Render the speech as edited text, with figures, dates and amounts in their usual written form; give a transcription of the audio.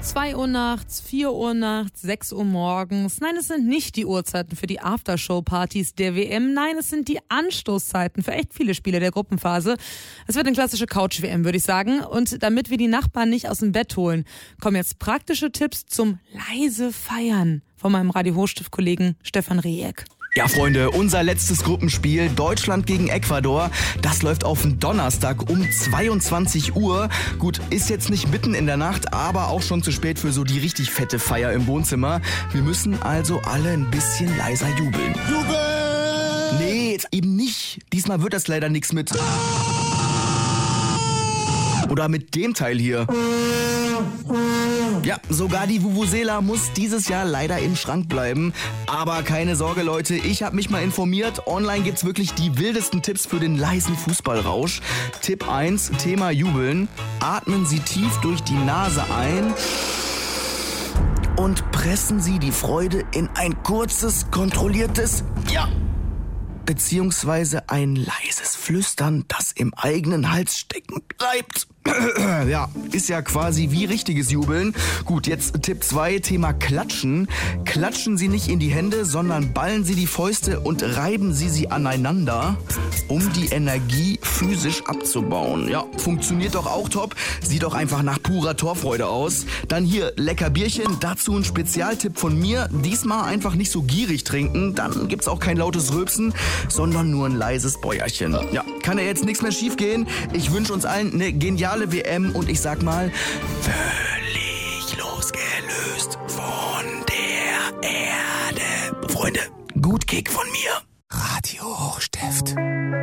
2 Uhr nachts, 4 Uhr nachts, 6 Uhr morgens. Nein, es sind nicht die Uhrzeiten für die Aftershow-Partys der WM. Nein, es sind die Anstoßzeiten für echt viele Spiele der Gruppenphase. Es wird eine klassische Couch-WM, würde ich sagen. Und damit wir die Nachbarn nicht aus dem Bett holen, kommen jetzt praktische Tipps zum leise Feiern von meinem Radio-Hochstift-Kollegen Stefan Rieck. Ja, Freunde, unser letztes Gruppenspiel, Deutschland gegen Ecuador, das läuft auf den Donnerstag um 22 Uhr. Gut, ist jetzt nicht mitten in der Nacht, aber auch schon zu spät für so die richtig fette Feier im Wohnzimmer. Wir müssen also alle ein bisschen leiser jubeln. Jubeln! Nee, jetzt eben nicht. Diesmal wird das leider nichts mit... Oder mit dem Teil hier. Ja, sogar die Vuvuzela muss dieses Jahr leider im Schrank bleiben. Aber keine Sorge, Leute, ich habe mich mal informiert. Online gibt's wirklich die wildesten Tipps für den leisen Fußballrausch. Tipp 1, Thema Jubeln. Atmen Sie tief durch die Nase ein und pressen Sie die Freude in ein kurzes, kontrolliertes Ja, beziehungsweise ein leises Flüstern, das im eigenen Hals stecken bleibt. Ja, ist ja quasi wie richtiges Jubeln. Gut, jetzt Tipp 2, Thema Klatschen. Klatschen Sie nicht in die Hände, sondern ballen Sie die Fäuste und reiben Sie aneinander, um die Energie physisch abzubauen. Ja, funktioniert doch auch top. Sieht doch einfach nach purer Torfreude aus. Dann hier lecker Bierchen. Dazu ein Spezialtipp von mir. Diesmal einfach nicht so gierig trinken. Dann gibt's auch kein lautes Rülpsen, sondern nur ein leises Bäuerchen. Ja, kann ja jetzt nichts mehr schief gehen. Ich wünsche uns allen eine geniale WM und ich sag mal, völlig losgelöst von der Erde. Freunde, gut Kick von mir. Radio Hochstift.